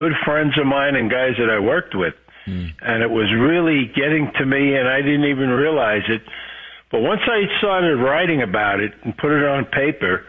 good friends of mine and guys that I worked with. And it was really getting to me, and I didn't even realize it. But once I started writing about it and put it on paper,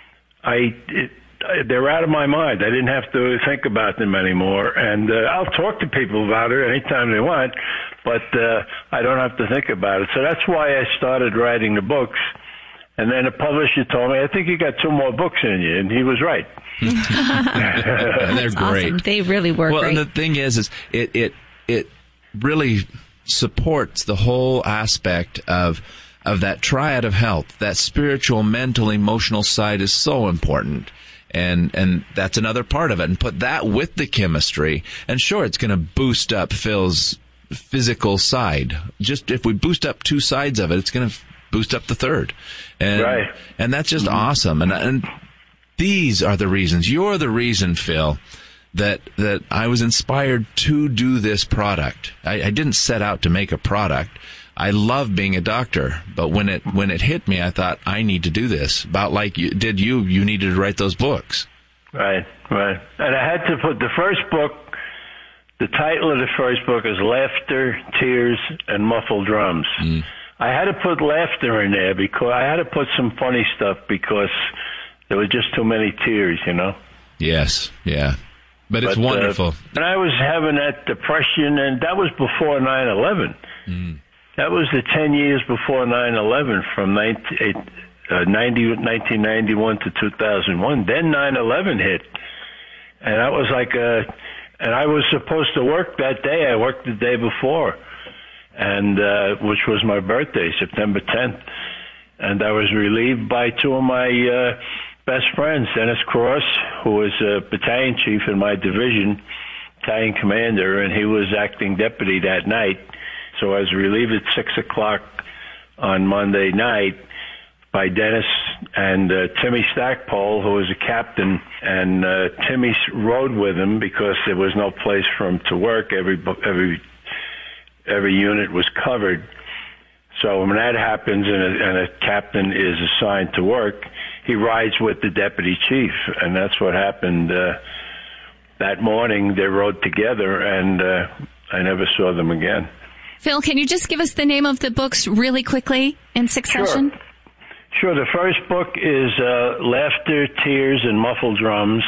they're out of my mind. I didn't have to think about them anymore. And I'll talk to people about it anytime they want, but I don't have to think about it. So that's why I started writing the books. And then the publisher told me, I think you got 2 more books in you. And he was right. They're great. Awesome. They really were great. Well, and the thing is it really supports the whole aspect of that triad of health. That spiritual, mental, emotional side is so important. And that's another part of it. And put that with the chemistry. And sure, it's going to boost up Phil's physical side. Just if we boost up 2 sides of it, it's going to boost up the third. And, right. And that's just awesome. And these are the reasons. You're the reason, Phil, that I was inspired to do this product. I didn't set out to make a product. I love being a doctor, but when it hit me, I thought, I need to do this. About like you needed to write those books. Right. And I had to put the first book, the title of the first book is Laughter, Tears, and Muffled Drums. I had to put laughter in there because I had to put some funny stuff because there were just too many tears, you know? Yes, yeah. But it's wonderful. And I was having that depression, and that was before 9/11. That was the 10 years before 9/11, from 1991 to 2001. Then 9/11 hit, and that was like and I was supposed to work that day. I worked the day before, and which was my birthday, September 10th. And I was relieved by 2 of my best friends, Dennis Cross, who was a battalion chief in my division, battalion commander, and he was acting deputy that night. So I was relieved at 6 o'clock on Monday night by Dennis and Timmy Stackpole, who was a captain, and Timmy rode with him because there was no place for him to work. Every unit was covered. So when that happens and a captain is assigned to work, he rides with the deputy chief, and that's what happened that morning. They rode together, and I never saw them again. Phil, can you just give us the name of the books really quickly in succession? Sure. The first book is Laughter, Tears, and Muffled Drums.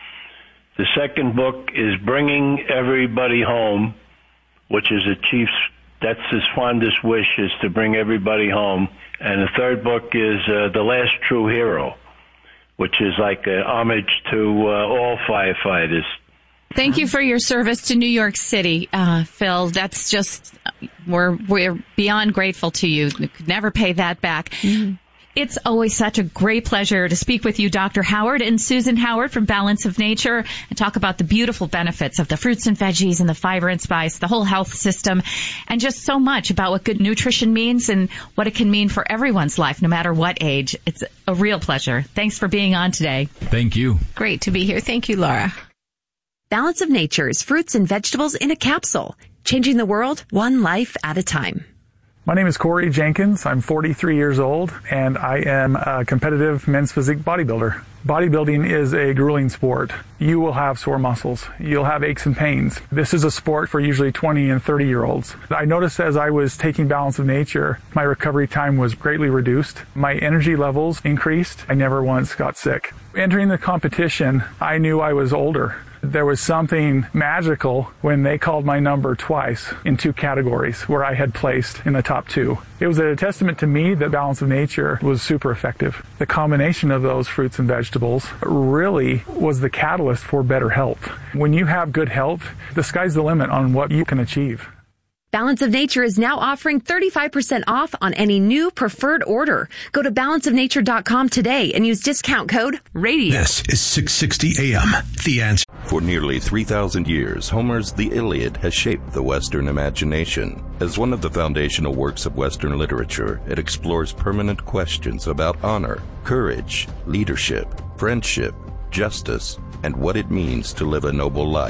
The second book is Bringing Everybody Home, which is that's his fondest wish, is to bring everybody home. And the third book is The Last True Hero, which is like an homage to all firefighters. Thank you for your service to New York City, Phil. That's just, we're beyond grateful to you. We could never pay that back. It's always such a great pleasure to speak with you, Dr. Howard and Susan Howard from Balance of Nature, and talk about the beautiful benefits of the fruits and veggies and the fiber and spice, the whole health system, and just so much about what good nutrition means and what it can mean for everyone's life, no matter what age. It's a real pleasure. Thanks for being on today. Thank you. Great to be here. Thank you, Laura. Balance of Nature's fruits and vegetables in a capsule, changing the world one life at a time. My name is Corey Jenkins. I'm 43 years old, and I am a competitive men's physique bodybuilder. Bodybuilding is a grueling sport. You will have sore muscles. You'll have aches and pains. This is a sport for usually 20 and 30-year-olds. I noticed as I was taking Balance of Nature, my recovery time was greatly reduced. My energy levels increased. I never once got sick. Entering the competition, I knew I was older. There was something magical when they called my number twice in 2 categories where I had placed in the top 2. It was a testament to me that Balance of Nature was super effective. The combination of those fruits and vegetables really was the catalyst for better health. When you have good health, the sky's the limit on what you can achieve. Balance of Nature is now offering 35% off on any new preferred order. Go to balanceofnature.com today and use discount code RADIO. This is 660 AM, The Answer. For nearly 3,000 years, Homer's The Iliad has shaped the Western imagination. As one of the foundational works of Western literature, it explores permanent questions about honor, courage, leadership, friendship, justice, and what it means to live a noble life.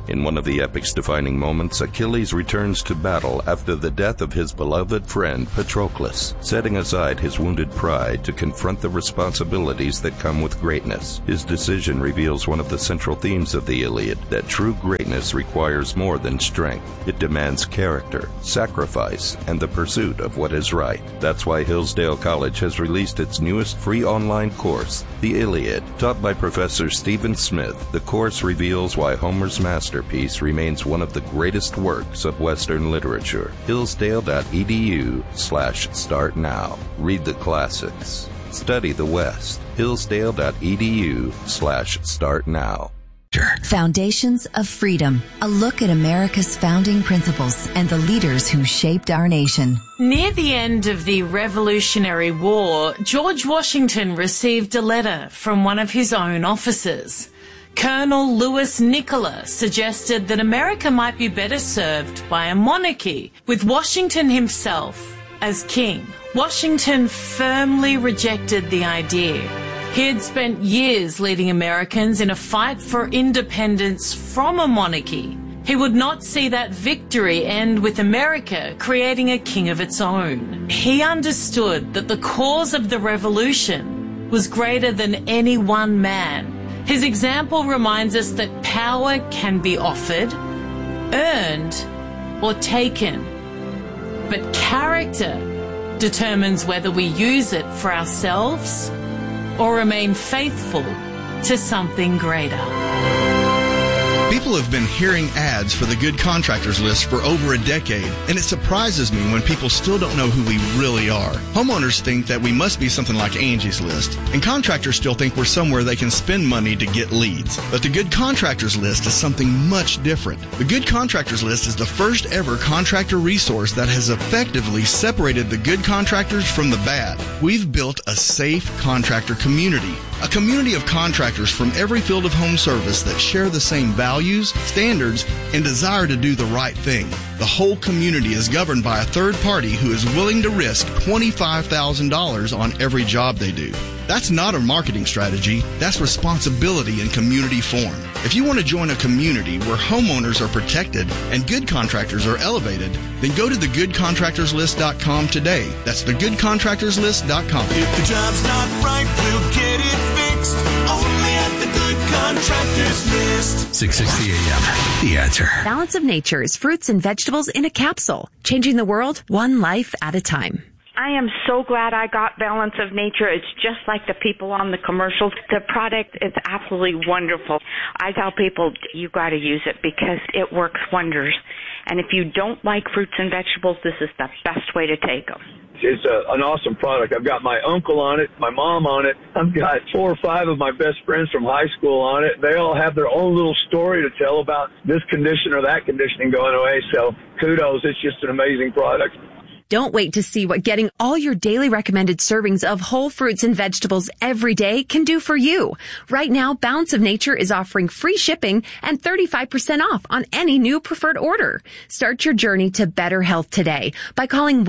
In one of the epic's defining moments, Achilles returns to battle after the death of his beloved friend Patroclus, setting aside his wounded pride to confront the responsibilities that come with greatness. His decision reveals one of the central themes of the Iliad, that true greatness requires more than strength. It demands character, sacrifice, and the pursuit of what is right. That's why Hillsdale College has released its newest free online course, The Iliad. Taught by Professor Stephen Smith, the course reveals why Homer's masterpiece remains one of the greatest works of Western literature. Hillsdale.edu/start now. Read the classics. Study the West. Hillsdale.edu/start now. Foundations of Freedom, a look at America's founding principles and the leaders who shaped our nation. Near the end of the Revolutionary War, George Washington received a letter from one of his own officers. Colonel Louis Nicola suggested that America might be better served by a monarchy, with Washington himself as king. Washington firmly rejected the idea. He had spent years leading Americans in a fight for independence from a monarchy. He would not see that victory end with America creating a king of its own. He understood that the cause of the revolution was greater than any one man. His example reminds us that power can be offered, earned, or taken. But character determines whether we use it for ourselves or remain faithful to something greater. People have been hearing ads for the Good Contractors List for over a decade, and it surprises me when people still don't know who we really are. Homeowners think that we must be something like Angie's List, and contractors still think we're somewhere they can spend money to get leads. But the Good Contractors List is something much different. The Good Contractors List is the first ever contractor resource that has effectively separated the good contractors from the bad. We've built a safe contractor community. A community of contractors from every field of home service that share the same values, standards, and desire to do the right thing. The whole community is governed by a third party who is willing to risk $25,000 on every job they do. That's not a marketing strategy. That's responsibility in community form. If you want to join a community where homeowners are protected and good contractors are elevated, then go to thegoodcontractorslist.com today. That's thegoodcontractorslist.com. If the job's not right, we'll get it fixed. Only at the Good Contractors List. 660 AM. The Answer. Balance of Nature is fruits and vegetables in a capsule, changing the world one life at a time. I am so glad I got Balance of Nature. It's just like the people on the commercials. The product is absolutely wonderful. I tell people, you got to use it because it works wonders. And if you don't like fruits and vegetables, this is the best way to take them. It's an awesome product. I've got my uncle on it, my mom on it. I've got 4 or 5 of my best friends from high school on it. They all have their own little story to tell about this condition or that condition going away. So kudos. It's just an amazing product. Don't wait to see what getting all your daily recommended servings of whole fruits and vegetables every day can do for you. Right now, Balance of Nature is offering free shipping and 35% off on any new preferred order. Start your journey to better health today by calling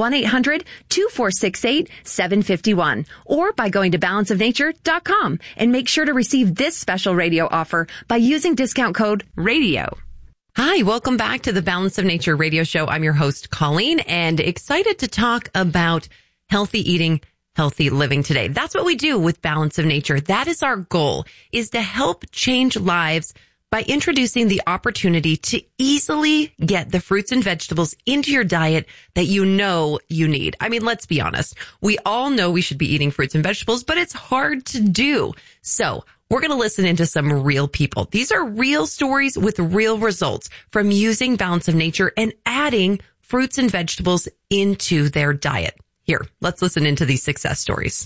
1-800-2468-751 or by going to balanceofnature.com and make sure to receive this special radio offer by using discount code RADIO. Hi, welcome back to the Balance of Nature radio show. I'm your host, Colleen, and excited to talk about healthy eating, healthy living today. That's what we do with Balance of Nature. That is our goal, is to help change lives by introducing the opportunity to easily get the fruits and vegetables into your diet that you know you need. I mean, let's be honest. We all know we should be eating fruits and vegetables, but it's hard to do. So we're going to listen into some real people. These are real stories with real results from using Balance of Nature and adding fruits and vegetables into their diet. Here, let's listen into these success stories.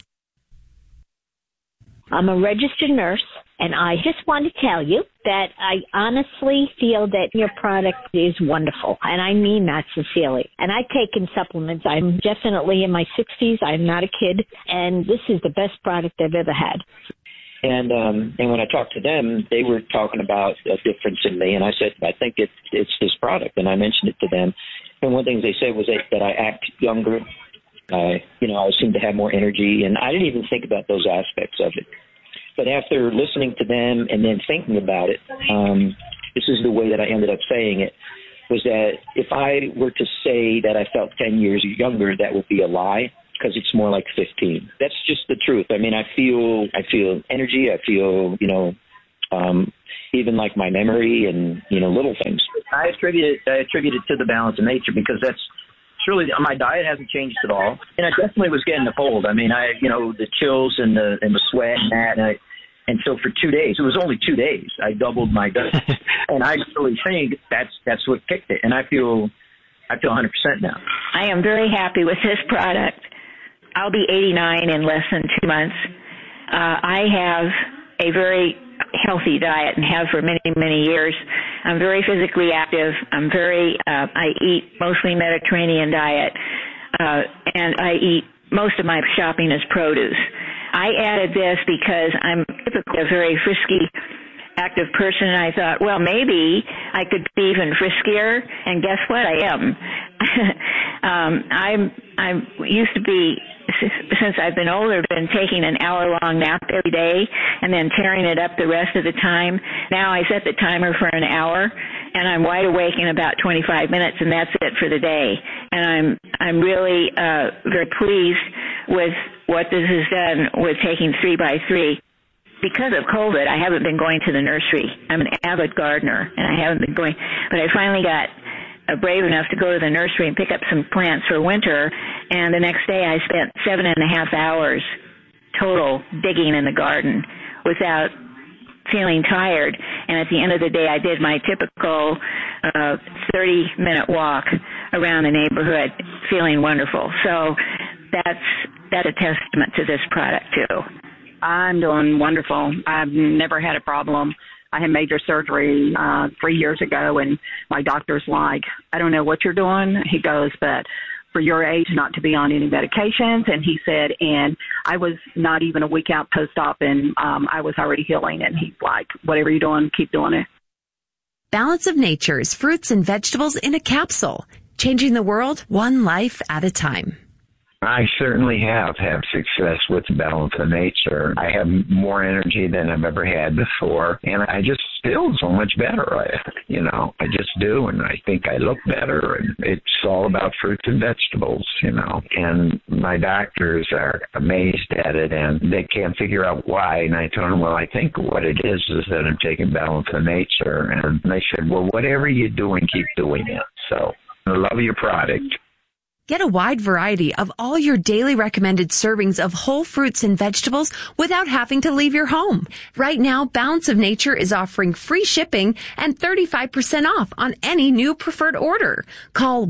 I'm a registered nurse, and I just want to tell you that I honestly feel that your product is wonderful, and I mean that sincerely. And I've taken supplements. I'm definitely in my 60s. I'm not a kid, and this is the best product I've ever had. And when I talked to them, they were talking about a difference in me, and I said, I think it's this product, and I mentioned it to them. And one thing they said was that I act younger. I seem to have more energy, and I didn't even think about those aspects of it. But after listening to them and then thinking about it, this is the way that I ended up saying it, was that if I were to say that I felt 10 years younger, that would be a lie, because it's more like 15. That's just the truth. I mean, I feel energy. I feel, even like my memory and, little things. I attribute it to the balance of nature, because that's truly, my diet hasn't changed at all. And I definitely was getting the cold. I mean, the chills and the sweat and that. And so for 2 days, it was only 2 days, I doubled my dose. And I really think that's what kicked it. And I feel 100% now. I am very happy with this product. I'll be 89 in less than 2 months. I have a very healthy diet and have for many, many years. I'm very physically active. I eat mostly Mediterranean diet, and I eat, most of my shopping is produce. I added this because I'm typically a very frisky, active person, and I thought, well, maybe I could be even friskier, and guess what? I am. I used to be, since I've been older, been taking an hour-long nap every day and then tearing it up the rest of the time. Now I set the timer for an hour, and I'm wide awake in about 25 minutes, and that's it for the day. And I'm really very pleased with what this has done with taking 3x3. Because of COVID, I haven't been going to the nursery. I'm an avid gardener, and I haven't been going. But I finally got brave enough to go to the nursery and pick up some plants for winter, and the next day I spent 7.5 hours total digging in the garden without feeling tired. And at the end of the day, I did my typical 30-minute walk around the neighborhood, feeling wonderful. So that's a testament to this product, too. I'm doing wonderful. I've never had a problem. I had major surgery 3 years ago, and my doctor's like, I don't know what you're doing. He goes, but for your age, not to be on any medications. And he said, and I was not even a week out post-op, and I was already healing. And he's like, whatever you're doing, keep doing it. Balance of Nature's fruits and vegetables in a capsule, changing the world one life at a time. I certainly have had success with Balance of Nature. I have more energy than I've ever had before, and I just feel so much better. I just do, and I think I look better, and it's all about fruits and vegetables, and my doctors are amazed at it, and they can't figure out why, and I told them, well, I think what it is that I'm taking Balance of Nature, and they said, well, whatever you're doing, keep doing it. So I love your product. Get a wide variety of all your daily recommended servings of whole fruits and vegetables without having to leave your home. Right now, Balance of Nature is offering free shipping and 35% off on any new preferred order. Call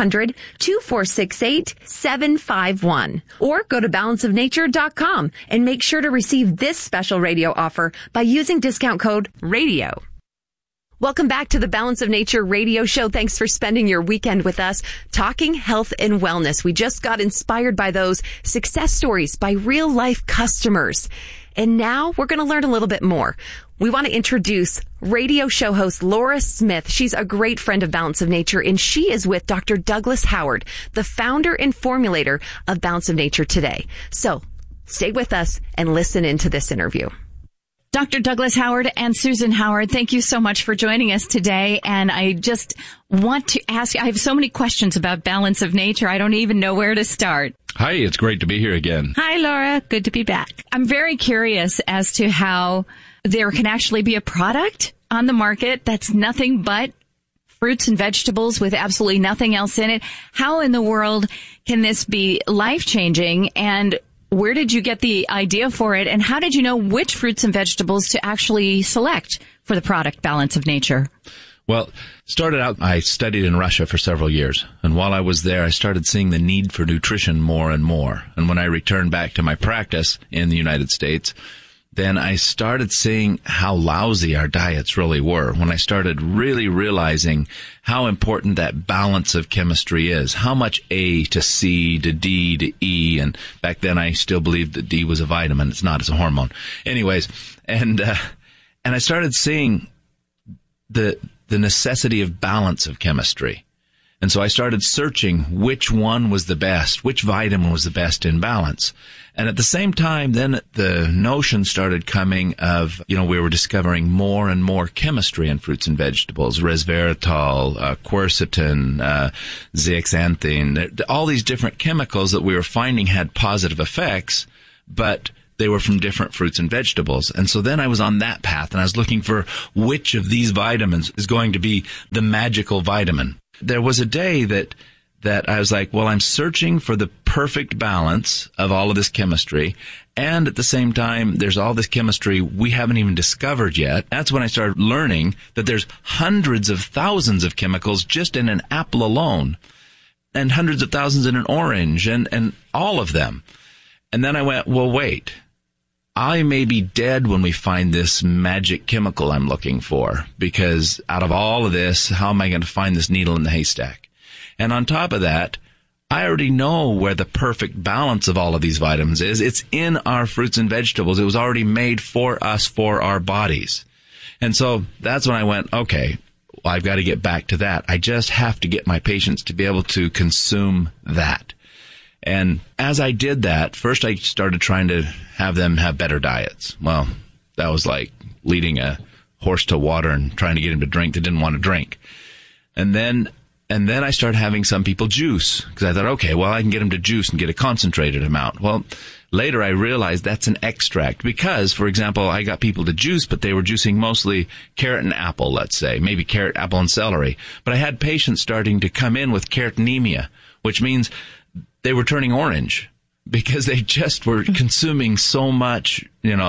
1-800-2468-751 or go to balanceofnature.com and make sure to receive this special radio offer by using discount code RADIO. Welcome back to the Balance of Nature radio show. Thanks for spending your weekend with us talking health and wellness. We just got inspired by those success stories by real life customers. And now we're going to learn a little bit more. We want to introduce radio show host Laura Smith. She's a great friend of Balance of Nature, and she is with Dr. Douglas Howard, the founder and formulator of Balance of Nature today. So stay with us and listen into this interview. Dr. Douglas Howard and Susan Howard, thank you so much for joining us today. And I just want to ask you, I have so many questions about Balance of Nature. I don't even know where to start. Hi, it's great to be here again. Hi, Laura. Good to be back. I'm very curious as to how there can actually be a product on the market that's nothing but fruits and vegetables with absolutely nothing else in it. How in the world can this be life-changing, and where did you get the idea for it, and how did you know which fruits and vegetables to actually select for the product Balance of Nature? Well, started out, I studied in Russia for several years, and while I was there, I started seeing the need for nutrition more and more. And when I returned back to my practice in the United States, then I started seeing how lousy our diets really were. When I started really realizing how important that balance of chemistry is, how much A to C to D to E, and back then I still believed that D was a vitamin. It's not, it's a hormone. Anyways, and I started seeing the necessity of balance of chemistry. And so I started searching which one was the best, which vitamin was the best in balance. And at the same time, then the notion started coming of, we were discovering more and more chemistry in fruits and vegetables, resveratrol, quercetin, zeaxanthin, all these different chemicals that we were finding had positive effects, but they were from different fruits and vegetables. And so then I was on that path, and I was looking for which of these vitamins is going to be the magical vitamin. There was a day that I was like, well, I'm searching for the perfect balance of all of this chemistry, and at the same time, there's all this chemistry we haven't even discovered yet. That's when I started learning that there's hundreds of thousands of chemicals just in an apple alone, and hundreds of thousands in an orange, and all of them. And then I went, well, wait. I may be dead when we find this magic chemical I'm looking for, because out of all of this, how am I going to find this needle in the haystack? And on top of that, I already know where the perfect balance of all of these vitamins is. It's in our fruits and vegetables. It was already made for us, for our bodies. And so that's when I went, okay, well, I've got to get back to that. I just have to get my patients to be able to consume that. And as I did that, first I started trying to have them have better diets. Well, that was like leading a horse to water and trying to get him to drink that didn't want to drink. And then I started having some people juice, because I thought, okay, well, I can get them to juice and get a concentrated amount. Well, later I realized that's an extract, because, for example, I got people to juice, but they were juicing mostly carrot and apple, let's say, maybe carrot, apple, and celery. But I had patients starting to come in with carotenemia, which means they were turning orange because they just were consuming so much,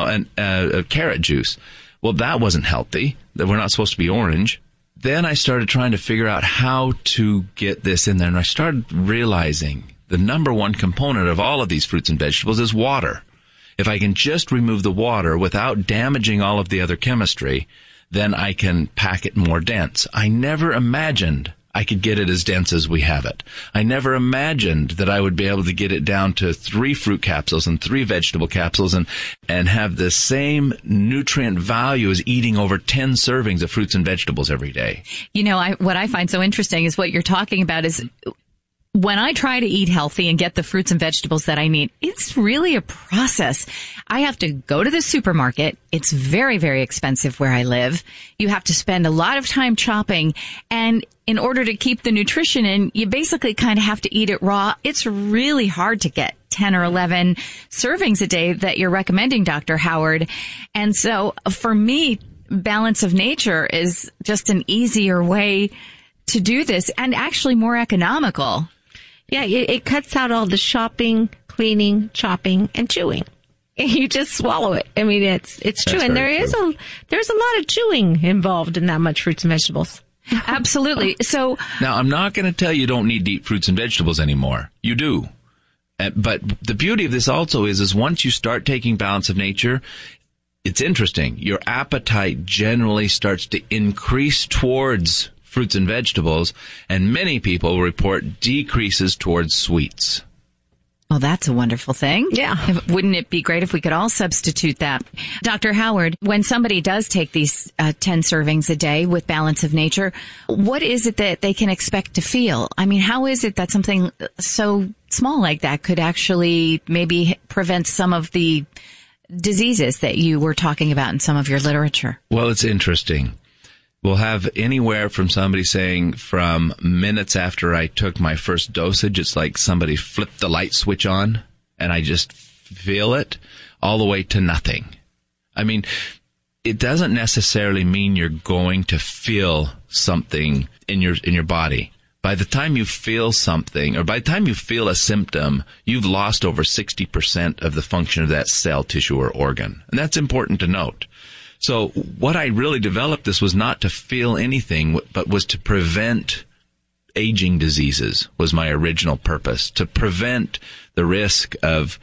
carrot juice. Well, that wasn't healthy. That we're not supposed to be orange. Then I started trying to figure out how to get this in there, and I started realizing the number one component of all of these fruits and vegetables is water. If I can just remove the water without damaging all of the other chemistry, then I can pack it more dense. I never imagined I could get it as dense as we have it. I never imagined that I would be able to get it down to 3 fruit capsules and 3 vegetable capsules and have the same nutrient value as eating over 10 servings of fruits and vegetables every day. What I find so interesting is what you're talking about is when I try to eat healthy and get the fruits and vegetables that I need, it's really a process. I have to go to the supermarket. It's very, very expensive where I live. You have to spend a lot of time chopping, and in order to keep the nutrition in, you basically kind of have to eat it raw. It's really hard to get 10 or 11 servings a day that you're recommending, Dr. Howard. And so for me, Balance of Nature is just an easier way to do this, and actually more economical. Yeah, it cuts out all the shopping, cleaning, chopping, and chewing. You just swallow it. I mean, it's true. And there's a lot of chewing involved in that much fruits and vegetables. Absolutely. So now, I'm not going to tell you don't need to eat fruits and vegetables anymore. You do. But the beauty of this also is once you start taking Balance of Nature, it's interesting. Your appetite generally starts to increase towards fruits and vegetables, and many people report decreases towards sweets. Well, that's a wonderful thing. Yeah. Wouldn't it be great if we could all substitute that? Dr. Howard, when somebody does take these 10 servings a day with Balance of Nature, what is it that they can expect to feel? I mean, how is it that something so small like that could actually maybe prevent some of the diseases that you were talking about in some of your literature? Well, it's interesting. We'll have anywhere from somebody saying from minutes after I took my first dosage, it's like somebody flipped the light switch on and I just feel it, all the way to nothing. I mean, it doesn't necessarily mean you're going to feel something in your body. By the time you feel something, or by the time you feel a symptom, you've lost over 60% of the function of that cell, tissue, or organ. And that's important to note. So what I really developed this was not to feel anything, but was to prevent aging diseases was my original purpose, to prevent the risk of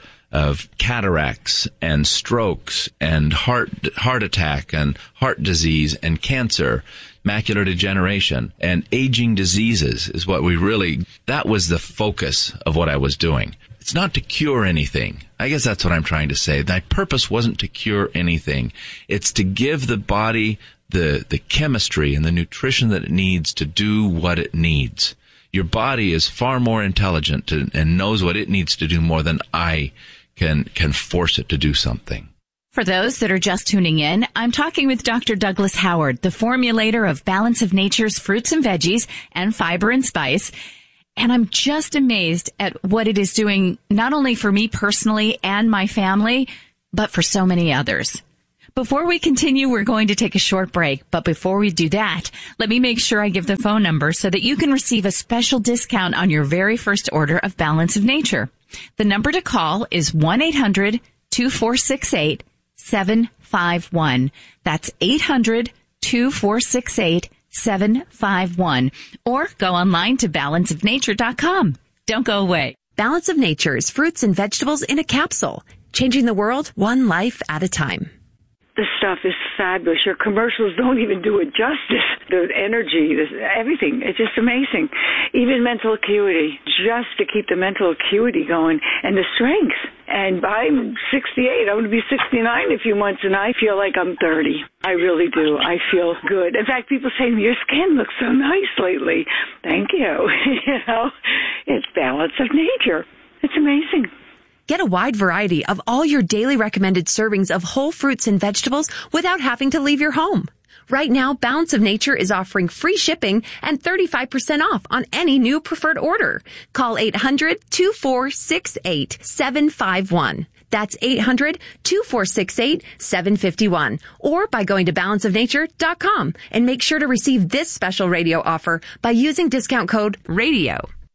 cataracts and strokes and heart attack and heart disease and cancer, macular degeneration and aging diseases is what that was the focus of what I was doing. It's not to cure anything. I guess that's what I'm trying to say. My purpose wasn't to cure anything. It's to give the body the chemistry and the nutrition that it needs to do what it needs. Your body is far more intelligent and knows what it needs to do more than I can force it to do something. For those that are just tuning in, I'm talking with Dr. Douglas Howard, the formulator of Balance of Nature's fruits and veggies and fiber and spice. And I'm just amazed at what it is doing, not only for me personally and my family, but for so many others. Before we continue, we're going to take a short break. But before we do that, let me make sure I give the phone number so that you can receive a special discount on your very first order of Balance of Nature. The number to call is 1-800-2468-751. That's 800-2468-751. Or go online to balanceofnature.com. Don't go away. Balance of Nature is fruits and vegetables in a capsule, changing the world one life at a time. The stuff is fabulous. Your commercials don't even do it justice. The energy, everything. It's just amazing. Even mental acuity, just to keep the mental acuity going and the strength. And I'm 68. I'm going to be 69 in a few months, and I feel like I'm 30. I really do. I feel good. In fact, people say to me, your skin looks so nice lately. Thank you. It's Balance of Nature. It's amazing. Get a wide variety of all your daily recommended servings of whole fruits and vegetables without having to leave your home. Right now, Balance of Nature is offering free shipping and 35% off on any new preferred order. Call 800-2468-751. That's 800-2468-751. Or by going to balanceofnature.com and make sure to receive this special radio offer by using discount code RADIO.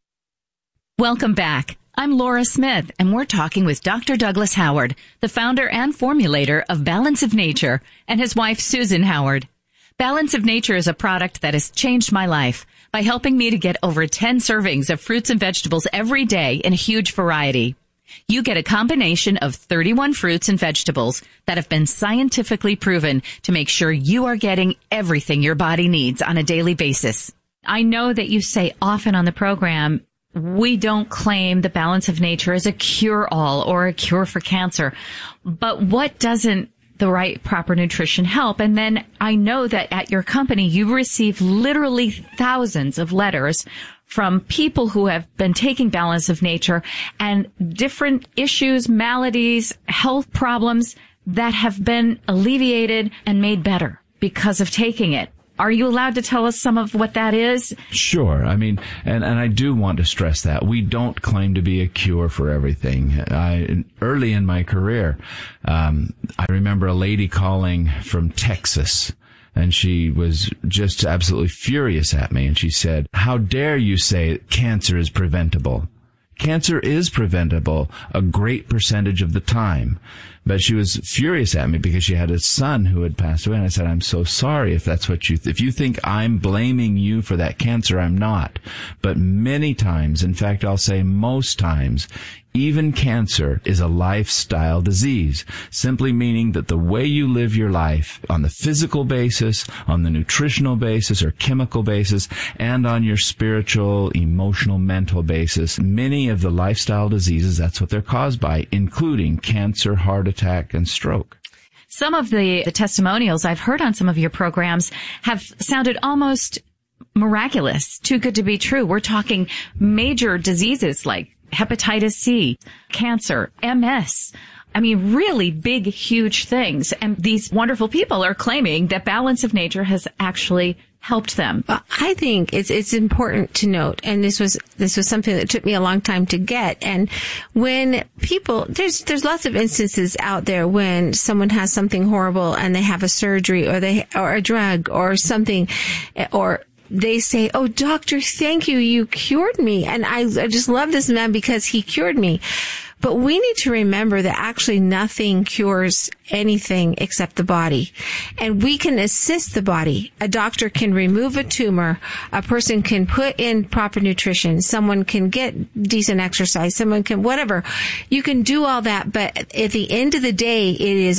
Welcome back. I'm Laura Smith, and we're talking with Dr. Douglas Howard, the founder and formulator of Balance of Nature, and his wife, Susan Howard. Balance of Nature is a product that has changed my life by helping me to get over 10 servings of fruits and vegetables every day in a huge variety. You get a combination of 31 fruits and vegetables that have been scientifically proven to make sure you are getting everything your body needs on a daily basis. I know that you say often on the program, we don't claim the Balance of Nature as a cure-all or a cure for cancer. But what doesn't the right proper nutrition help? And then I know that at your company, you receive literally thousands of letters from people who have been taking Balance of Nature and different issues, maladies, health problems that have been alleviated and made better because of taking it. Are you allowed to tell us some of what that is? Sure. I mean, and I do want to stress that. We don't claim to be a cure for everything. Early in my career, I remember a lady calling from Texas, and she was just absolutely furious at me. And she said, "How dare you say cancer is preventable?" Cancer is preventable a great percentage of the time. But she was furious at me because she had a son who had passed away. And I said, I'm so sorry if that's what if you think I'm blaming you for that cancer, I'm not. But many times, in fact, I'll say most times, even cancer is a lifestyle disease, simply meaning that the way you live your life on the physical basis, on the nutritional basis or chemical basis, and on your spiritual, emotional, mental basis, many of the lifestyle diseases, that's what they're caused by, including cancer, heart attack, and stroke. Some of the testimonials I've heard on some of your programs have sounded almost miraculous, too good to be true. We're talking major diseases like hepatitis C, cancer, MS. I mean, really big, huge things. And these wonderful people are claiming that Balance of Nature has actually helped them. Well, I think it's important to note, and this was something that took me a long time to get. And when people, there's lots of instances out there when someone has something horrible and they have a surgery or a drug or something, or they say, "Oh, doctor, thank you. You cured me." And I just love this man because he cured me. But we need to remember that actually nothing cures anything except the body. And we can assist the body. A doctor can remove a tumor. A person can put in proper nutrition. Someone can get decent exercise. Someone can, whatever. You can do all that. But at the end of the day, it is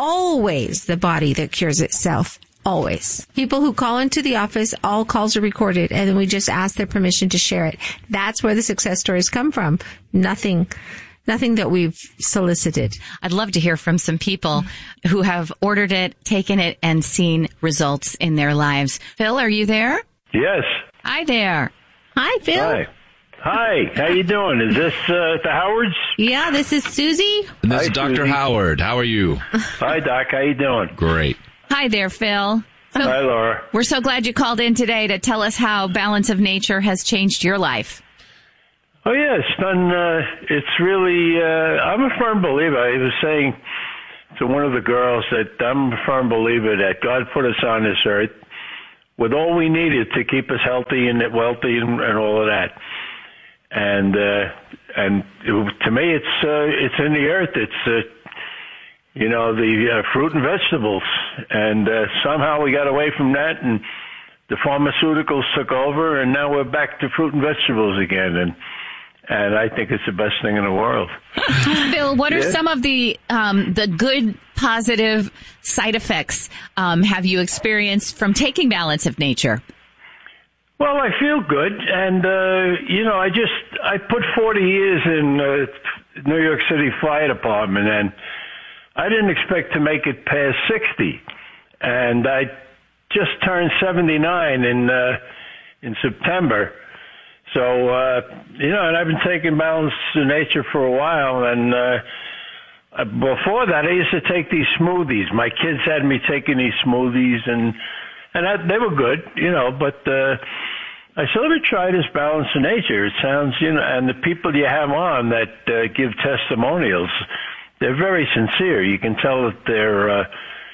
always the body that cures itself. Always. People who call into the office, all calls are recorded, and then we just ask their permission to share it. That's where the success stories come from. Nothing that we've solicited. I'd love to hear from some people who have ordered it, taken it, and seen results in their lives. Phil, are you there? Yes. Hi there. Hi, Phil. Hi. How you doing? Is this the Howards? Yeah, this is Susie. And this Hi, is Dr. Susie. Howard. How are you? Hi, Doc. How you doing? Great. Hi there, Phil. Hi, Laura. We're so glad you called in today to tell us how Balance of Nature has changed your life. Oh, yeah, it's done. It's really, I'm a firm believer. I was saying to one of the girls that I'm a firm believer that God put us on this earth with all we needed to keep us healthy and wealthy and all of that. And to me, it's in the earth. It's, the fruit and vegetables. And somehow we got away from that, and the pharmaceuticals took over, and now we're back to fruit and vegetables again. And I think it's the best thing in the world. Phil, what are some of the good, positive side effects have you experienced from taking Balance of Nature? Well, I feel good, and I put 40 years in New York City Fire Department, and I didn't expect to make it past 60, and I just turned 79 in September. So, and I've been taking Balance of Nature for a while, and before that, I used to take these smoothies. My kids had me taking these smoothies, and they were good, but I said, let me try this Balance of Nature. It sounds, and the people you have on that give testimonials, they're very sincere. You can tell that they're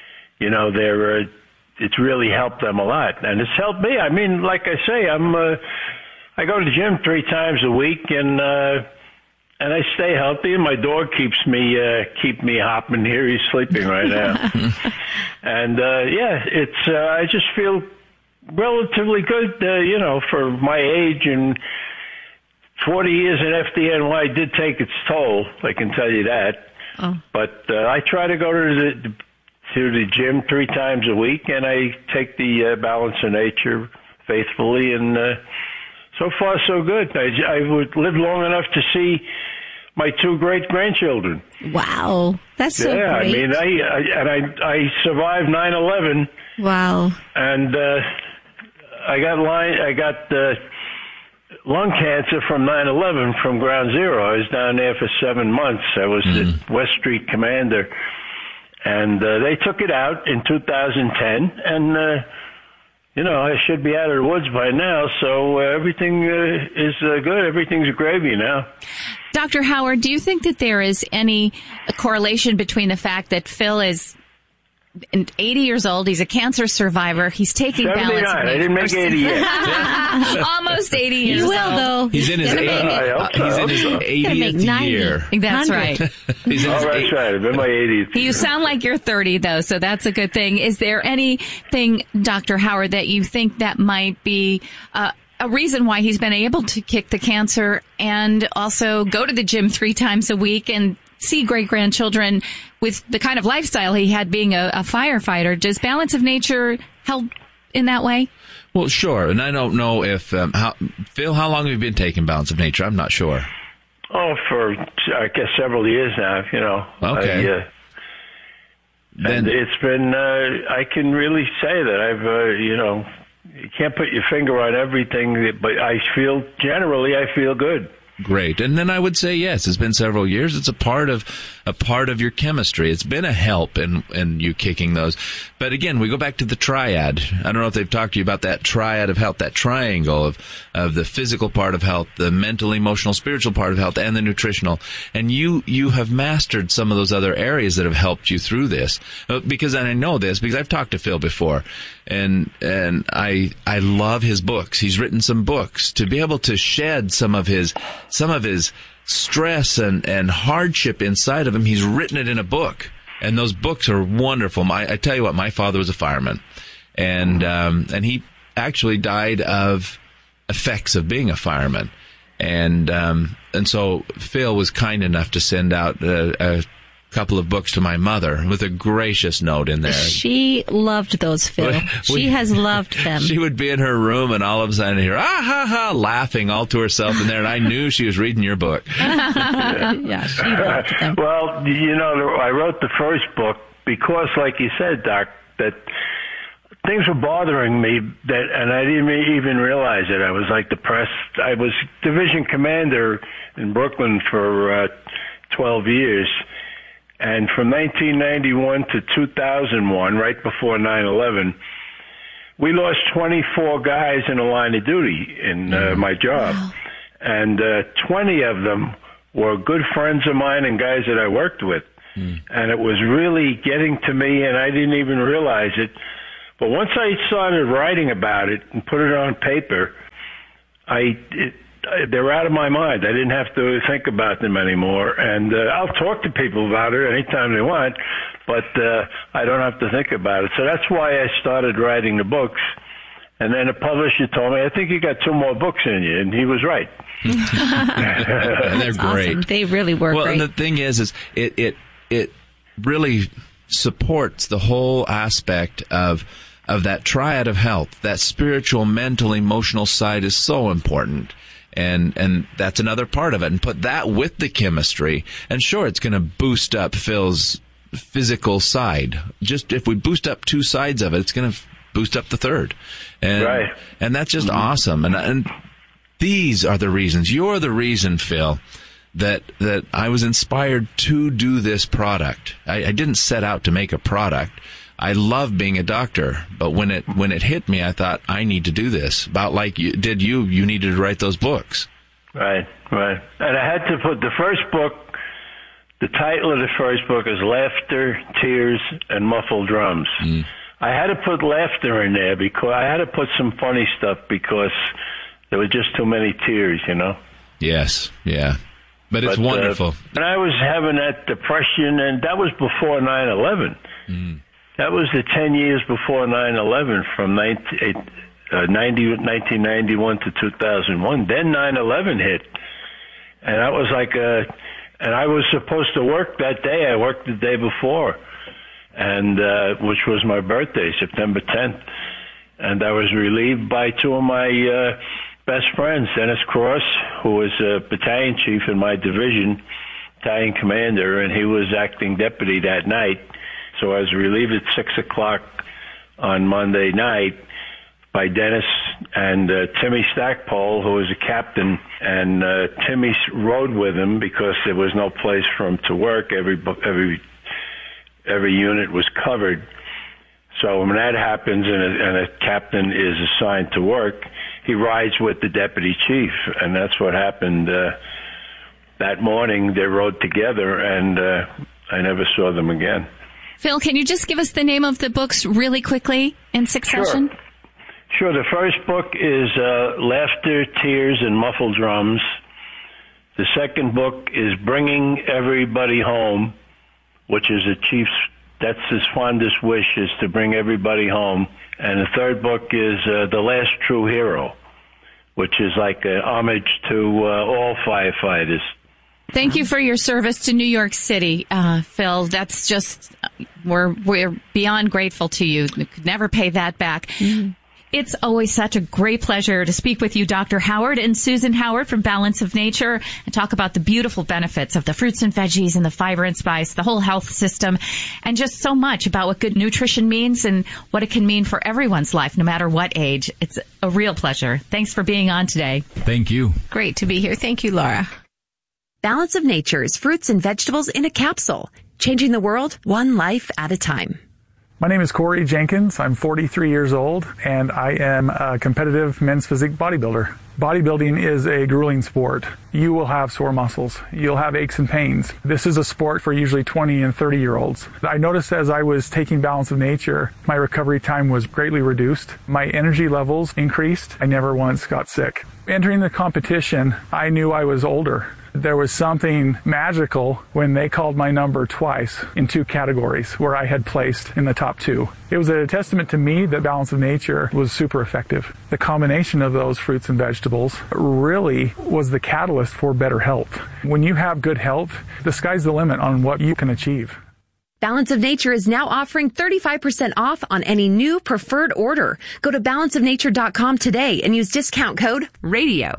it's really helped them a lot, and it's helped me. I mean, like I say, I go to the gym 3 times a week, and I stay healthy. And my dog keep me hopping here. He's sleeping right now, and it's I just feel relatively good, for my age, and 40 years at FDNY did take its toll. I can tell you that. Oh. But I try to go to the gym 3 times a week, and I take the Balance of Nature faithfully, and so far so good. I would live long enough to see my 2 great-grandchildren. Wow, that's so great. I mean, I survived 9/11. Wow. And I got lung cancer from 9/11 from Ground Zero. I was down there for 7 months. I was the West Street commander, and they took it out in 2010, and I should be out of the woods by now, so everything is good. Everything's gravy now. Dr. Howard, do you think that there is any correlation between the fact that Phil is 80 years old, he's a cancer survivor, he's taking Balance of Nature? I didn't make 80 yet. Almost 80 years old. You will, though. He's in his 80th year. That's right. That's right. I've been my 80th. You sound like you're 30, though, so that's a good thing. Is there anything, Dr. Howard, that you think that might be a reason why he's been able to kick the cancer and also go to the gym 3 times a week and see great-grandchildren with the kind of lifestyle he had being a firefighter? Does Balance of Nature help in that way? Well, sure. And I don't know if, Phil, how long have you been taking Balance of Nature? I'm not sure. Oh, for, I guess, several years now, Okay. And it's been, I can really say that I've, you can't put your finger on everything, but I feel good. Great. And then I would say, yes, it's been several years. It's a part of your chemistry. It's been a help in you kicking those. But again, we go back to the triad. I don't know if they've talked to you about that triad of health, that triangle of the physical part of health, the mental, emotional, spiritual part of health, and the nutritional. And you have mastered some of those other areas that have helped you through this. Because, and I know this because I've talked to Phil before, and I love his books. He's written some books to be able to shed some of his stress and hardship inside of him. He's written it in a book, and those books are wonderful. I tell you what, my father was a fireman, and he actually died of effects of being a fireman, and so Phil was kind enough to send out a couple of books to my mother with a gracious note in there. She loved those, Phil. She has loved them. She would be in her room and all of a sudden hear, ha, ha, laughing all to herself in there, and I knew she was reading your book. Yeah, she loved them. Well, I wrote the first book because, like you said, Doc, that things were bothering me and I didn't even realize it. I was like depressed. I was division commander in Brooklyn for 12 years. And from 1991 to 2001, right before 9/11, we lost 24 guys in the line of duty in my job. Wow. And 20 of them were good friends of mine and guys that I worked with. And it was really getting to me, and I didn't even realize it. But once I started writing about it and put it on paper, they're out of my mind. I didn't have to think about them anymore. And I'll talk to people about it anytime they want, but I don't have to think about it. So that's why I started writing the books. And then the publisher told me, I think you got 2 more books in you. And he was right. They're great. Awesome. They really were great. Well, and the thing is it really supports the whole aspect of that triad of health. That spiritual, mental, emotional side is so important. And that's another part of it. And put that with the chemistry. And sure, it's going to boost up Phil's physical side. Just if we boost up 2 sides of it, it's going to boost up the third. And, right. And that's just awesome. And these are the reasons. You're the reason, Phil, that I was inspired to do this product. I didn't set out to make a product. I love being a doctor, but when it hit me, I thought, I need to do this. About like you needed to write those books. Right. And I had to put the first book, the title of the first book is Laughter, Tears, and Muffled Drums. I had to put laughter in there because I had to put some funny stuff because there were just too many tears, you know? Yes, yeah. But it's wonderful. And I was having that depression, and that was before 9/11. That was the 10 years before 9/11, from 1991 to 2001. Then 9/11 hit, and that was like and I was supposed to work that day. I worked the day before, and which was my birthday, September 10th. And I was relieved by 2 of my best friends, Dennis Cross, who was a battalion chief in my division, battalion commander, and he was acting deputy that night. So I was relieved at 6 o'clock on Monday night by Dennis and Timmy Stackpole, who was a captain. And Timmy rode with him because there was no place for him to work. Every unit was covered. So when that happens and a captain is assigned to work, he rides with the deputy chief. And that's what happened that morning. They rode together, and I never saw them again. Phil, can you just give us the name of the books really quickly in succession? Sure. The first book is Laughter, Tears, and Muffled Drums. The second book is Bringing Everybody Home, which is that's his fondest wish, is to bring everybody home. And the third book is The Last True Hero, which is like a homage to all firefighters. Thank you for your service to New York City, Phil. That's just, we're beyond grateful to you. We could never pay that back. It's always such a great pleasure to speak with you, Dr. Howard and Susan Howard from Balance of Nature, and talk about the beautiful benefits of the fruits and veggies and the fiber and spice, the whole health system, and just so much about what good nutrition means and what it can mean for everyone's life, no matter what age. It's a real pleasure. Thanks for being on today. Thank you. Great to be here. Thank you, Laura. Balance of Nature's fruits and vegetables in a capsule, changing the world one life at a time. My name is Corey Jenkins. I'm 43 years old, and I am a competitive men's physique bodybuilder. Bodybuilding is a grueling sport. You will have sore muscles. You'll have aches and pains. This is a sport for usually 20 and 30-year-olds. I noticed as I was taking Balance of Nature, my recovery time was greatly reduced. My energy levels increased. I never once got sick. Entering the competition, I knew I was older. There was something magical when they called my number twice in 2 categories where I had placed in the top 2. It was a testament to me that Balance of Nature was super effective. The combination of those fruits and vegetables really was the catalyst for better health. When you have good health, the sky's the limit on what you can achieve. Balance of Nature is now offering 35% off on any new preferred order. Go to balanceofnature.com today and use discount code RADIO.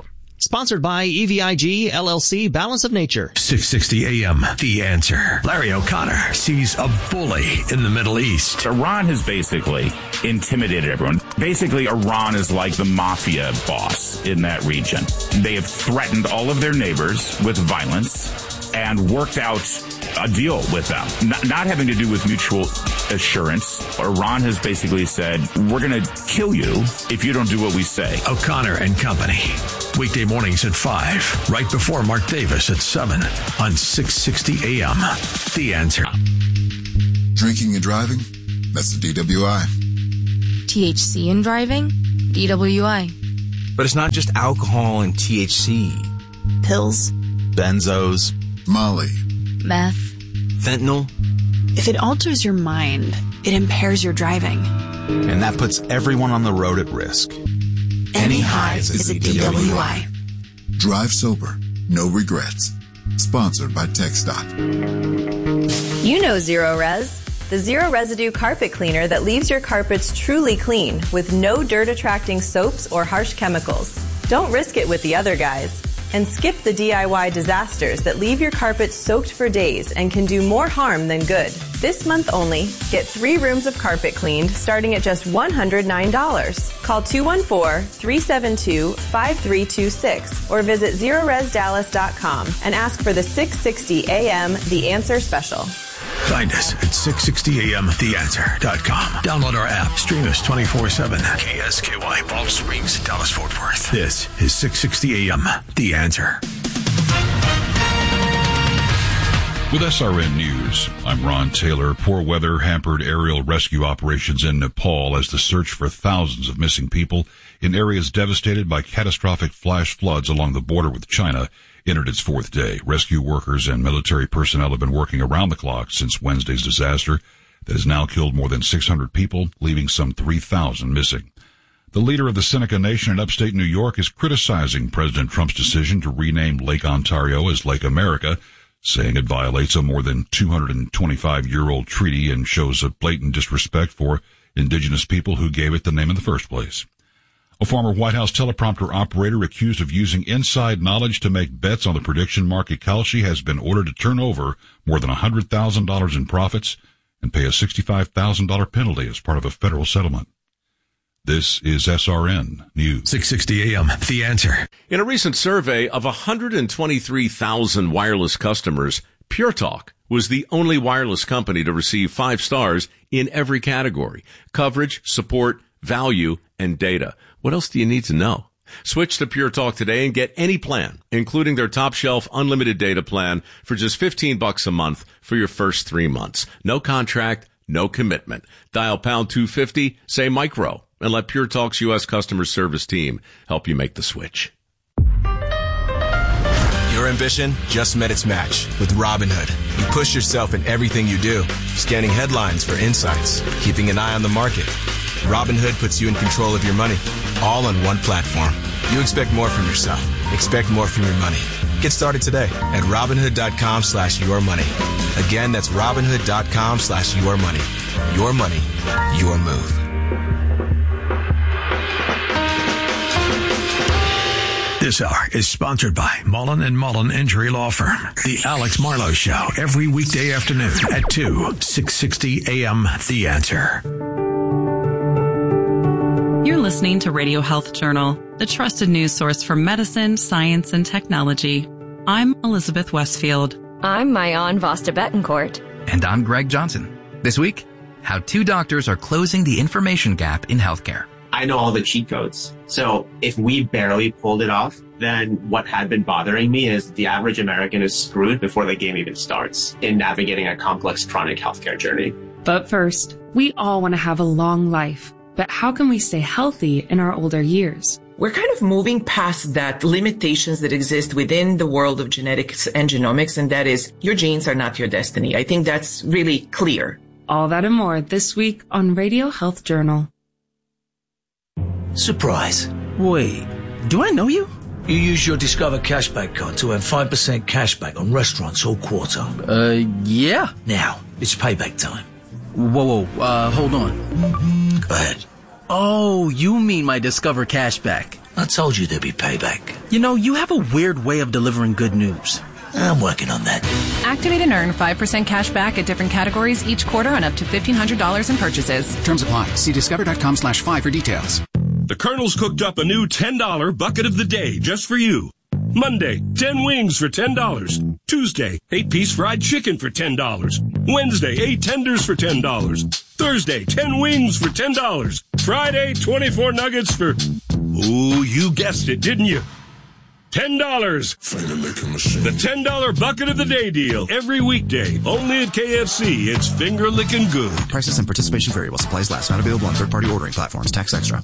Sponsored by EVIG, LLC, Balance of Nature. 660 AM, The Answer. Larry O'Connor sees a bully in the Middle East. Iran has basically intimidated everyone. Basically, Iran is like the mafia boss in that region. They have threatened all of their neighbors with violence and worked out a deal with them, not having to do with mutual assurance. Iran has basically said, we're going to kill you if you don't do what we say. O'Connor and Company. Weekday mornings at 5, right before Mark Davis at 7 on 660 AM. The Answer. Drinking and driving? That's the DWI. THC in driving? DWI. But it's not just alcohol and THC. Pills. Benzos. Molly. Meth. Fentanyl. If it alters your mind, it impairs your driving. And that puts everyone on the road at risk. Any highs is a DWI. Drive sober. No regrets. Sponsored by TxDOT. You know Zero Res, the zero residue carpet cleaner that leaves your carpets truly clean with no dirt attracting soaps or harsh chemicals. Don't risk it with the other guys. And skip the DIY disasters that leave your carpet soaked for days and can do more harm than good. This month only, get 3 rooms of carpet cleaned starting at just $109. Call 214-372-5326 or visit ZeroResDallas.com and ask for the 660 AM The Answer Special. Find us at 660amtheanswer.com. Download our app. Stream us 24/7. KSKY, Palm Springs, Dallas-Fort Worth. This is 660 AM, The Answer. With SRN News, I'm Ron Taylor. Poor weather hampered aerial rescue operations in Nepal as the search for thousands of missing people in areas devastated by catastrophic flash floods along the border with China entered its 4th day. Rescue workers and military personnel have been working around the clock since Wednesday's disaster that has now killed more than 600 people, leaving some 3,000 missing. The leader of the Seneca Nation in upstate New York is criticizing President Trump's decision to rename Lake Ontario as Lake America, saying it violates a more than 225-year-old treaty and shows a blatant disrespect for indigenous people who gave it the name in the first place. A former White House teleprompter operator accused of using inside knowledge to make bets on the prediction market Kalshi has been ordered to turn over more than $100,000 in profits and pay a $65,000 penalty as part of a federal settlement. This is SRN News. 660 AM, The Answer. In a recent survey of 123,000 wireless customers, Pure Talk was the only wireless company to receive 5 stars in every category: coverage, support, value, and data. What else do you need to know? Switch to Pure Talk today and get any plan, including their top shelf unlimited data plan for just $15 a month for your first 3 months. No contract, no commitment. Dial pound 250, say micro, and let Pure Talk's U.S. customer service team help you make the switch. Your ambition just met its match with Robinhood. You push yourself in everything you do, scanning headlines for insights, keeping an eye on the market. Robinhood puts you in control of your money, all on one platform. You expect more from yourself. Expect more from your money. Get started today at Robinhood.com/yourmoney. Again, that's Robinhood.com/yourmoney. Your money, your move. This hour is sponsored by Mullen & Mullen Injury Law Firm. The Alex Marlowe Show, every weekday afternoon at 2, 660 AM, The Answer. You're listening to Radio Health Journal, the trusted news source for medicine, science, and technology. I'm Elizabeth Westfield. I'm Mayan Vasta Betancourt. And I'm Greg Johnson. This week, how 2 doctors are closing the information gap in healthcare. I know all the cheat codes. So if we barely pulled it off, then what had been bothering me is the average American is screwed before the game even starts in navigating a complex chronic healthcare journey. But first, we all want to have a long life. But how can we stay healthy in our older years? We're kind of moving past that limitations that exist within the world of genetics and genomics, and that is your genes are not your destiny. I think that's really clear. All that and more this week on Radio Health Journal. Surprise. Wait, do I know you? You use your Discover Cashback card to earn 5% cashback on restaurants all quarter. Yeah. Now, it's payback time. Whoa, hold on. Go ahead. Oh, you mean my Discover Cashback. I told you there'd be payback. You know, you have a weird way of delivering good news. I'm working on that. Activate and earn 5% cash back at different categories each quarter on up to $1,500 in purchases. Terms apply. See discover.com/5 for details. The Colonel's cooked up a new $10 bucket of the day just for you. Monday, 10 wings for $10. Tuesday, 8-piece fried chicken for $10. Wednesday, 8 tenders for $10. Thursday, 10 wings for $10. Friday, 24 nuggets for... Ooh, you guessed it, didn't you? $10. The $10 bucket of the day deal. Every weekday. Only at KFC. It's finger licking good. Prices and participation vary while supplies last. Not available on third-party ordering platforms. Tax extra.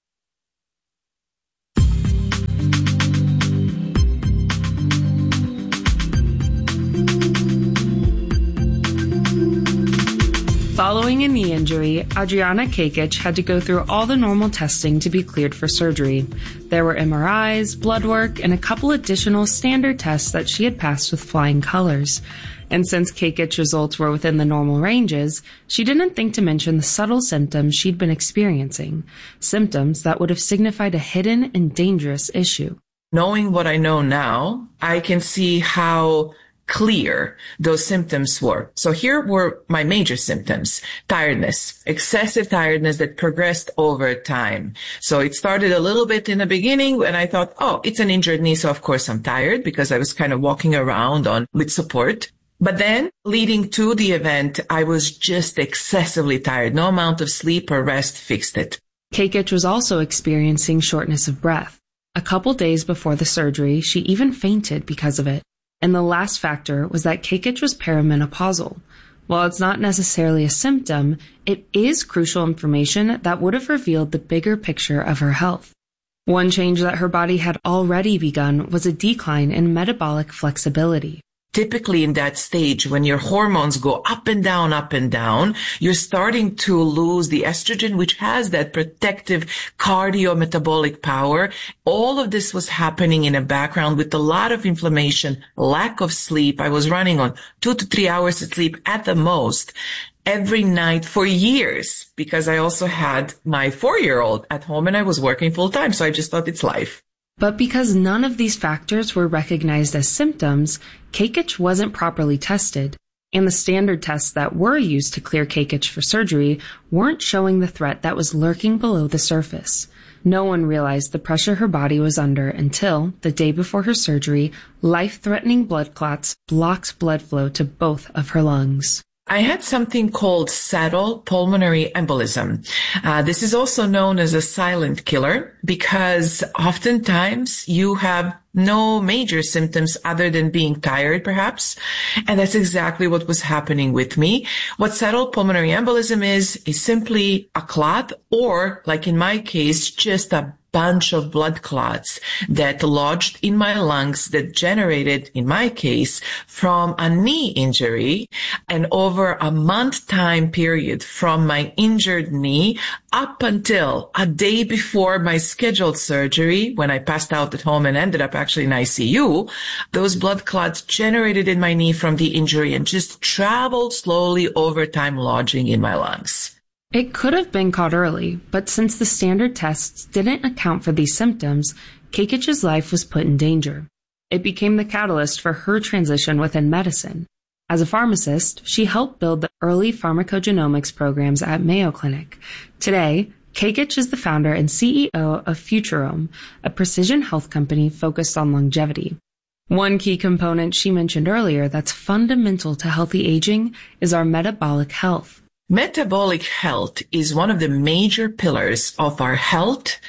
Following a knee injury, Adriana Kakic had to go through all the normal testing to be cleared for surgery. There were MRIs, blood work, and a couple additional standard tests that she had passed with flying colors. And since Kakic's results were within the normal ranges, she didn't think to mention the subtle symptoms she'd been experiencing, symptoms that would have signified a hidden and dangerous issue. Knowing what I know now, I can see how clear those symptoms were. So here were my major symptoms. Tiredness, excessive tiredness that progressed over time. So it started a little bit in the beginning when I thought, oh, it's an injured knee. So of course I'm tired because I was kind of walking around with support. But then leading to the event, I was just excessively tired. No amount of sleep or rest fixed it. Kakic was also experiencing shortness of breath. A couple days before the surgery, she even fainted because of it. And the last factor was that Kakic was perimenopausal. While it's not necessarily a symptom, it is crucial information that would have revealed the bigger picture of her health. One change that her body had already begun was a decline in metabolic flexibility. Typically in that stage, when your hormones go up and down, you're starting to lose the estrogen, which has that protective cardiometabolic power. All of this was happening in a background with a lot of inflammation, lack of sleep. I was running on 2 to 3 hours of sleep at the most every night for years because I also had my 4-year-old at home and I was working full time. So I just thought it's life. But because none of these factors were recognized as symptoms, Kakic wasn't properly tested, and the standard tests that were used to clear Kakic for surgery weren't showing the threat that was lurking below the surface. No one realized the pressure her body was under until, the day before her surgery, life-threatening blood clots blocked blood flow to both of her lungs. I had something called saddle pulmonary embolism. This is also known as a silent killer because oftentimes you have no major symptoms other than being tired, perhaps. And that's exactly what was happening with me. What saddle pulmonary embolism is simply a clot or, like in my case, just a bunch of blood clots that lodged in my lungs that generated, in my case, from a knee injury. And over a month time period from my injured knee up until a day before my scheduled surgery, when I passed out at home and ended up actually in ICU, those blood clots generated in my knee from the injury and just traveled slowly over time, lodging in my lungs. It could have been caught early, but since the standard tests didn't account for these symptoms, Kakic's life was put in danger. It became the catalyst for her transition within medicine. As a pharmacist, she helped build the early pharmacogenomics programs at Mayo Clinic. Today, Kakic is the founder and CEO of Futurome, a precision health company focused on longevity. One key component she mentioned earlier that's fundamental to healthy aging is our metabolic health. Metabolic health is one of the major pillars of our health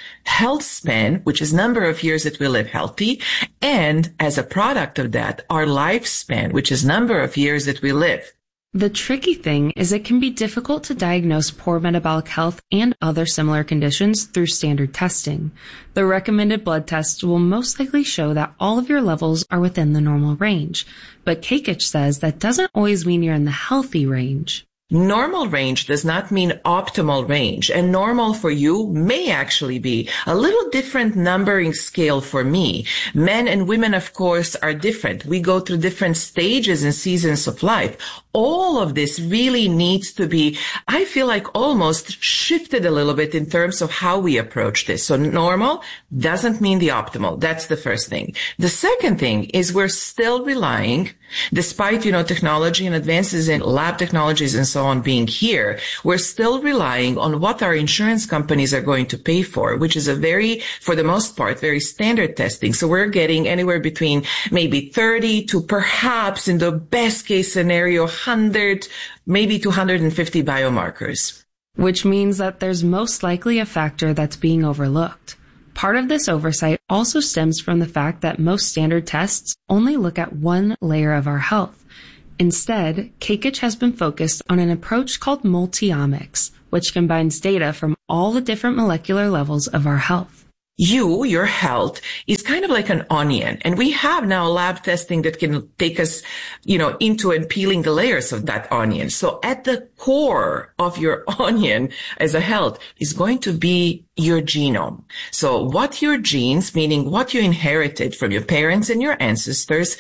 span, which is number of years that we live healthy, and as a product of that, our lifespan, which is number of years that we live. The tricky thing is it can be difficult to diagnose poor metabolic health and other similar conditions through standard testing. The recommended blood tests will most likely show that all of your levels are within the normal range, but Kakic says that doesn't always mean you're in the healthy range. Normal range does not mean optimal range, and normal for you may actually be a little different numbering scale for me. Men and women, of course, are different. We go through different stages and seasons of life. all of this really needs to be, I feel like, almost shifted a little bit in terms of how we approach this. So normal doesn't mean the optimal. That's the first thing. The second thing is we're still relying, despite, technology and advances in lab technologies and so on being here, we're still relying on what our insurance companies are going to pay for, which is for the most part, very standard testing. So we're getting anywhere between maybe 30 to perhaps, in the best case scenario, 100, maybe 250 biomarkers. Which means that there's most likely a factor that's being overlooked. Part of this oversight also stems from the fact that most standard tests only look at one layer of our health. Instead, Kekic has been focused on an approach called multiomics, which combines data from all the different molecular levels of our health. Your health is kind of like an onion. And we have now lab testing that can take us, into and peeling the layers of that onion. So at the core of your onion as a health is going to be your genome. So what your genes, meaning what you inherited from your parents and your ancestors,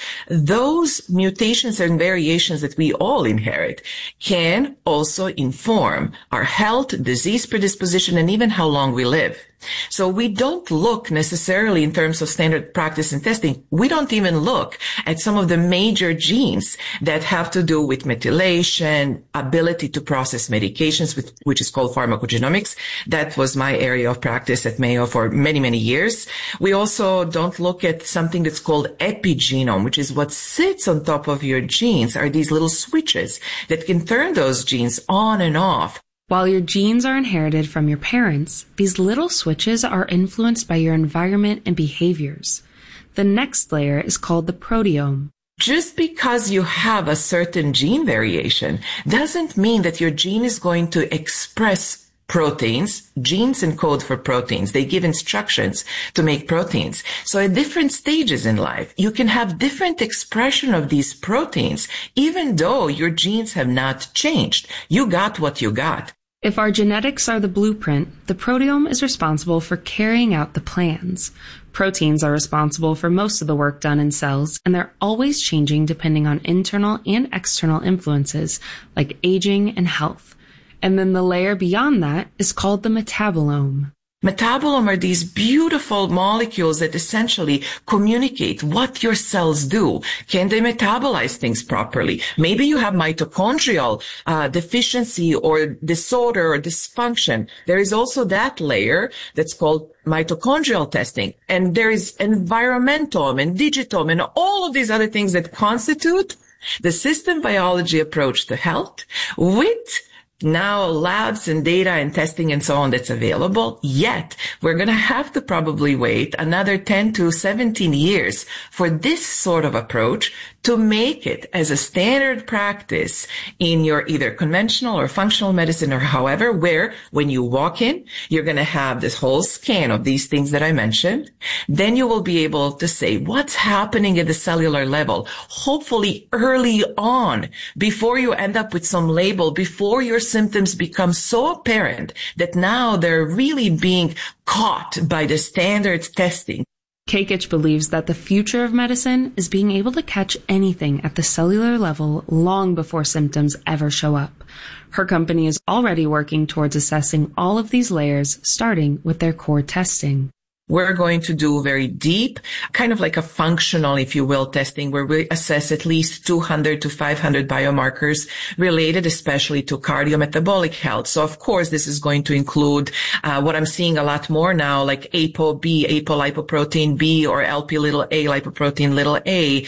those mutations and variations that we all inherit can also inform our health, disease predisposition, and even how long we live. So we don't look necessarily in terms of standard practice and testing. We don't even look at some of the major genes that have to do with methylation, ability to process medications, which is called pharmacogenomics. That was my area of practice at Mayo for many, many years. We also don't look at something that's called epigenome, which is what sits on top of your genes, are these little switches that can turn those genes on and off. While your genes are inherited from your parents, these little switches are influenced by your environment and behaviors. The next layer is called the proteome. Just because you have a certain gene variation doesn't mean that your gene is going to express proteins. Genes encode for proteins. They give instructions to make proteins. So at different stages in life, you can have different expression of these proteins, even though your genes have not changed. You got what you got. If our genetics are the blueprint, the proteome is responsible for carrying out the plans. Proteins are responsible for most of the work done in cells, and they're always changing depending on internal and external influences, like aging and health. And then the layer beyond that is called the metabolome. Metabolome are these beautiful molecules that essentially communicate what your cells do. Can they metabolize things properly? Maybe you have mitochondrial deficiency or disorder or dysfunction. There is also that layer that's called mitochondrial testing. And there is environmentome and digitome and all of these other things that constitute the system biology approach to health with now labs and data and testing and so on that's available. Yet we're going to have to probably wait another 10 to 17 years for this sort of approach to make it as a standard practice in your either conventional or functional medicine or however, where when you walk in, you're going to have this whole scan of these things that I mentioned. Then you will be able to say what's happening at the cellular level, hopefully early on, before you end up with some label, before your symptoms become so apparent that now they're really being caught by the standard testing. Kekic believes that the future of medicine is being able to catch anything at the cellular level long before symptoms ever show up. Her company is already working towards assessing all of these layers, starting with their core testing. We're going to do very deep, kind of like a functional, if you will, testing where we assess at least 200 to 500 biomarkers related especially to cardiometabolic health. So of course, this is going to include what I'm seeing a lot more now, like ApoB, apolipoprotein B, or LP little a, lipoprotein little a,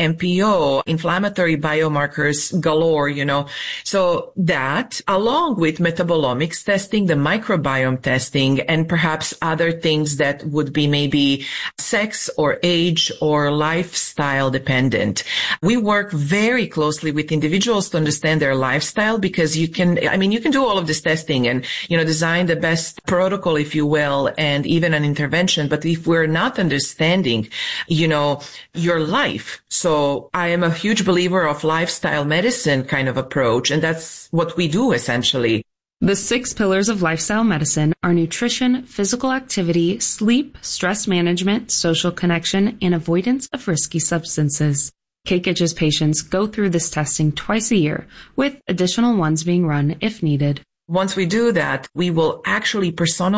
MPO, inflammatory biomarkers galore, So that, along with metabolomics testing, the microbiome testing, and perhaps other things that would be maybe sex or age or lifestyle dependent. We work very closely with individuals to understand their lifestyle because you can do all of this testing and, design the best protocol, if you will, and even an intervention. But if we're not understanding, your life. So I am a huge believer of lifestyle medicine kind of approach. And that's what we do essentially. The 6 pillars of lifestyle medicine are nutrition, physical activity, sleep, stress management, social connection, and avoidance of risky substances. Cakeitch's patients go through this testing twice a year, with additional ones being run if needed. Once we do that, we will actually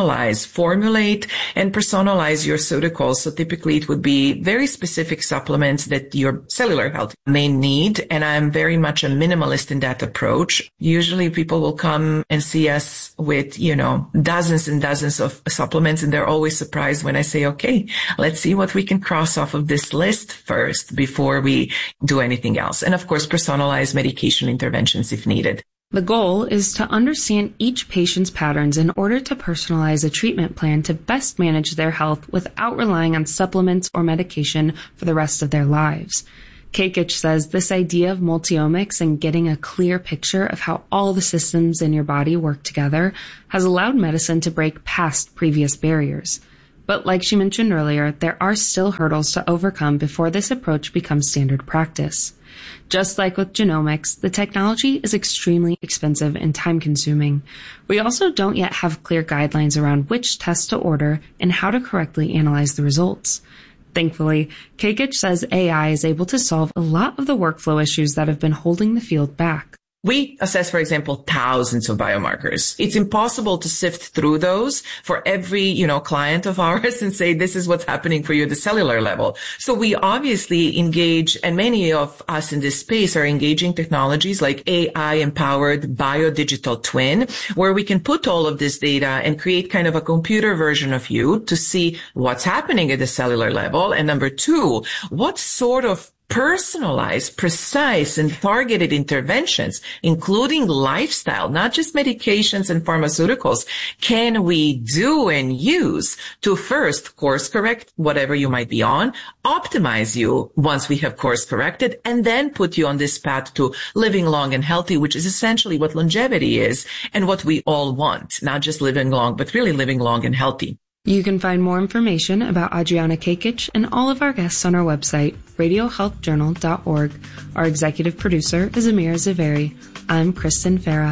formulate and personalize your SOTICals. So typically it would be very specific supplements that your cellular health may need. And I'm very much a minimalist in that approach. Usually people will come and see us with, dozens and dozens of supplements. And they're always surprised when I say, okay, let's see what we can cross off of this list first before we do anything else. And of course, personalized medication interventions if needed. The goal is to understand each patient's patterns in order to personalize a treatment plan to best manage their health without relying on supplements or medication for the rest of their lives. Cakeitch says this idea of multiomics and getting a clear picture of how all the systems in your body work together has allowed medicine to break past previous barriers. But like she mentioned earlier, there are still hurdles to overcome before this approach becomes standard practice. Just like with genomics, the technology is extremely expensive and time-consuming. We also don't yet have clear guidelines around which tests to order and how to correctly analyze the results. Thankfully, Cakeitch says AI is able to solve a lot of the workflow issues that have been holding the field back. We assess, for example, thousands of biomarkers. It's impossible to sift through those for every, client of ours and say, this is what's happening for you at the cellular level. So we obviously engage, and many of us in this space are engaging technologies like AI-empowered biodigital twin, where we can put all of this data and create kind of a computer version of you to see what's happening at the cellular level. And number two, what sort of personalized, precise, and targeted interventions, including lifestyle, not just medications and pharmaceuticals, can we do and use to first course correct whatever you might be on, optimize you once we have course corrected, and then put you on this path to living long and healthy, which is essentially what longevity is and what we all want, not just living long, but really living long and healthy. You can find more information about Adriana Cakeitch and all of our guests on our website, radiohealthjournal.org. Our executive producer is Amira Zaveri. I'm Kristen Farah.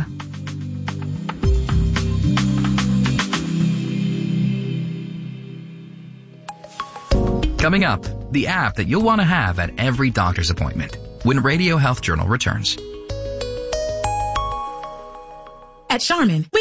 Coming up, the app that you'll want to have at every doctor's appointment when Radio Health Journal returns. At Charmin,